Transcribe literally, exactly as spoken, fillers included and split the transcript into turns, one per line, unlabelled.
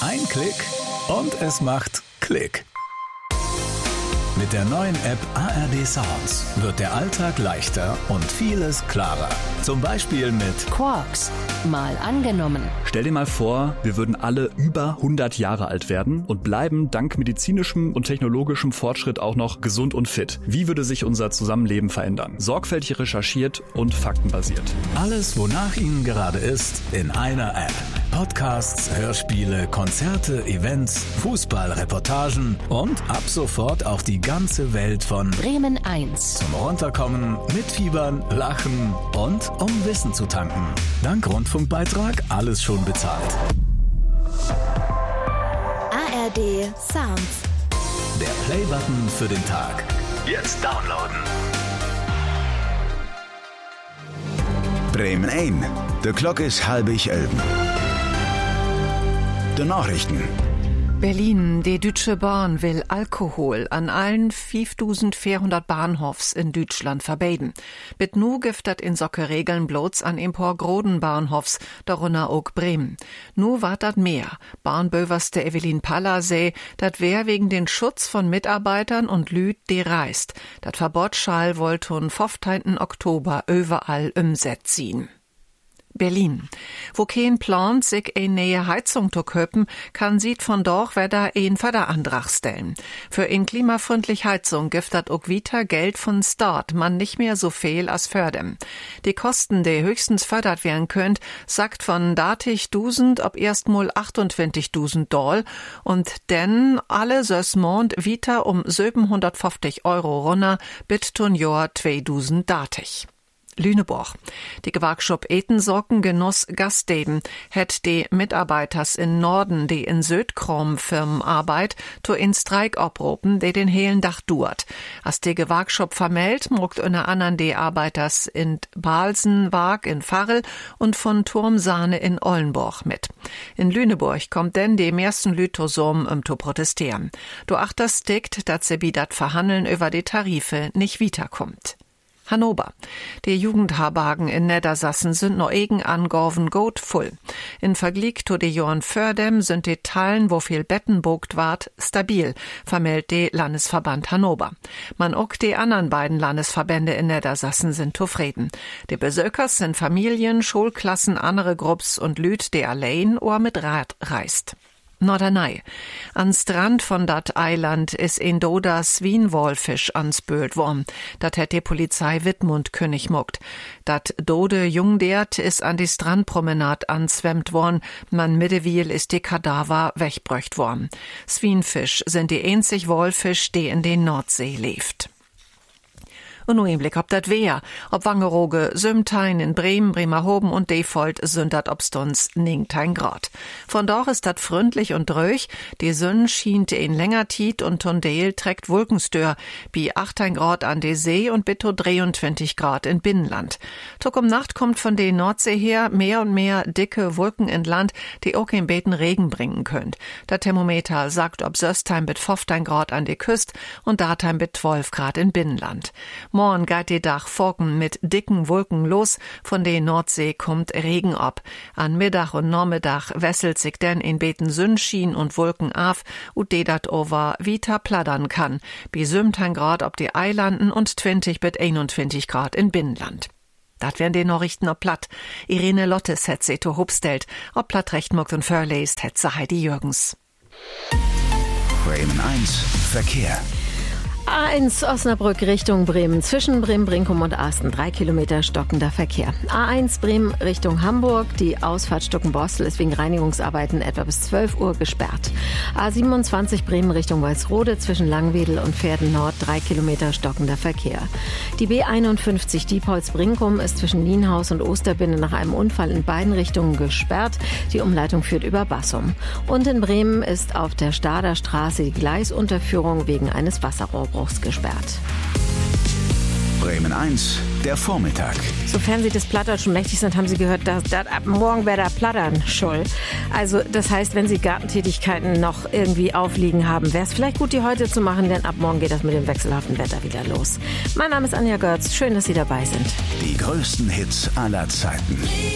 Ein Klick und es macht Klick. Mit der neuen App A R D Sounds wird der Alltag leichter und vieles klarer. Zum Beispiel mit
Quarks. Mal angenommen.
Stell dir mal vor, wir würden alle über hundert Jahre alt werden und bleiben dank medizinischem und technologischem Fortschritt auch noch gesund und fit. Wie würde sich unser Zusammenleben verändern? Sorgfältig recherchiert und faktenbasiert.
Alles, wonach Ihnen gerade ist, in einer App. Podcasts, Hörspiele, Konzerte, Events, Fußballreportagen und ab sofort auch die ganze Welt von
Bremen eins.
Zum Runterkommen, mitfiebern, lachen und um Wissen zu tanken. Dank Rundfunkbeitrag alles schon bezahlt.
A R D Sounds.
Der Play-Button für den Tag. Jetzt downloaden.
Bremen ein. De klok is halb elf. De Nachrichten.
Berlin, die Deutsche Bahn will Alkohol an allen fünftausendvierhundert Bahnhofs in Deutschland verbieten. Mit nu giftet in solche Regeln bloß an Empor-Groden Bahnhofs, darunter auch Bremen. Nu wart dat mehr. Bahnböverste Evelyn Paller sei, dat wär wegen den Schutz von Mitarbeitern und Lüd, die reist. Dat Verbot schall wollt hun fünfzehnten Oktober überall umsetzt ziehen. Berlin. Wo kein plant, sich eine neue Heizung zu köpen, kann sieht von doch wieder ein Förderantrag stellen. Für eine klimafreundliche Heizung gibt dat auch wieder Geld von Staat, man nicht mehr so viel als fördern. Die Kosten, die höchstens fördert werden könnt, sagt von dreißigtausend ob erstmal achtundzwanzigtausend Dollar und denn alle sös Mond wieder um siebenhundertfünfzig Euro runter bis zum Jahr zweitausenddreißig. Lüneburg. Die Gewerkschaft Etensorgen genoss Gastdeben, het die Mitarbeiters in Norden, die in Södkrom-Firmen arbeit, to in Streik obropen, die den helen Dach duert. Als die Gewerkschaft vermeldt, mogt unter anderem die Arbeiters in Balsenwag in Farrel und von Turmsahne in Ollenburg mit. In Lüneburg kommt denn die meisten Lütosom um zu protestieren. Du achters stickt, dat se bi dat Verhandeln über die Tarife nicht wiederkommt. Hannover. Die Jugendherbergen in Niedersassen sind noch egen angorven gut voll. In Vergleich zu den Jahren fördem sind die Teilen, wo viel Betten bogt ward, stabil, vermeldet die Landesverband Hannover. Man auch die anderen beiden Landesverbände in Niedersassen sind zufrieden. Die Besökers sind Familien, Schulklassen, andere Grupps und Lüd, die allein oder mit Rad reist. Norderney. An Strand von dat Eiland is in Doda Swienwolfisch ans Böld worn. Dat hätt die Polizei Wittmund König muckt. Dat Dode Jungdert is an die Strandpromenade anzwemmt worn. Man Middewiel is die Kadaver wegbröcht worn. Swienfisch sind die einzig Wolfisch, die in den Nordsee lebt. Und nur im Blick ob dat wer. Ob Wangerooge, Sümtein in Bremen, Bremerhoven und Defold sind dat obstuns neunzehn Grad. Von dort ist dat freundlich und dröch. Die Sonne schient in länger Tiet und Tondeel trägt Wolkenstör, bi achtzehn Grad an der See und bitto dreiundzwanzig Grad in Binnenland. Tuck um Nacht kommt von der Nordsee her mehr und mehr dicke Wolken in Land, die auch in Beten Regen bringen könnt. Der Thermometer sagt ob Söstheim mit fünfzehn Grad an der Küste und Datheim mit zwölf Grad in Binnenland. Morgen geht die Dach Forken mit dicken Wolken los, von der Nordsee kommt Regen ab. An Mittag und Nachmittag wesselt sich denn in Beten Sonnenschien und Wolken auf, und de dat over vita pladdern kann. Bi siebzehn Grad ob die Eilanden und zwanzig bis einundzwanzig Grad in Binnenland. Dat wären die Nachrichten ob Platt. Irene Lottes het se to hobstellt, ob Platt recht muckt und verlest het se Heidi Jürgens.
Bremen eins Verkehr.
A eins Osnabrück Richtung Bremen. Zwischen Bremen-Brinkum und Asten drei Kilometer stockender Verkehr. A eins Bremen Richtung Hamburg. Die Ausfahrt Stuckenbostel ist wegen Reinigungsarbeiten etwa bis zwölf Uhr gesperrt. A siebenundzwanzig Bremen Richtung Walsrode. Zwischen Langwedel und Pferden Nord drei Kilometer stockender Verkehr. Die B einundfünfzig Diepholz-Brinkum ist zwischen Nienhaus und Osterbinne nach einem Unfall in beiden Richtungen gesperrt. Die Umleitung führt über Bassum. Und in Bremen ist auf der Stader Straße die Gleisunterführung wegen eines Wasserrohrbruchs gesperrt.
Bremen eins, der Vormittag.
Sofern Sie des Plattern schon mächtig sind, haben Sie gehört, dass, dass ab morgen wäre der Plattern schuld. Also das heißt, wenn Sie Gartentätigkeiten noch irgendwie aufliegen haben, wäre es vielleicht gut, die heute zu machen, denn ab morgen geht das mit dem wechselhaften Wetter wieder los. Mein Name ist Anja Görz, schön, dass Sie dabei sind.
Die größten Hits aller Zeiten.